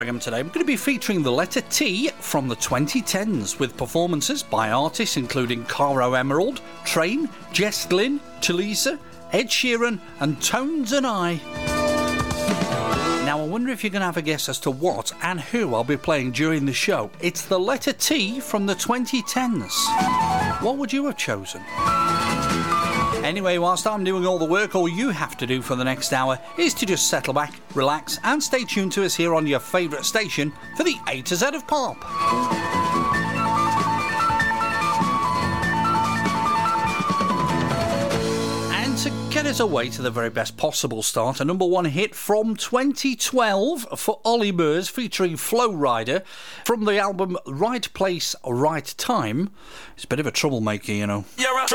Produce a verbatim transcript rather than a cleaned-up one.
Today we're going to be featuring the letter T from the twenty tens with performances by artists including Caro Emerald, Train, Jess Glynn, Tulisa, Ed Sheeran and Tones and I. Now I wonder if you're going to have a guess as to what and who I'll be playing during the show. It's the letter T from the twenty tens. What would you have chosen? Anyway, whilst I'm doing all the work, all you have to do for the next hour is to just settle back, relax, and stay tuned to us here on your favourite station for the A to Z of Pop. And to get us away to the very best possible start, a number one hit from twenty twelve for Ollie Murs featuring Flow Rider from the album Right Place, Right Time. It's a bit of a troublemaker, you know. Yeah, right.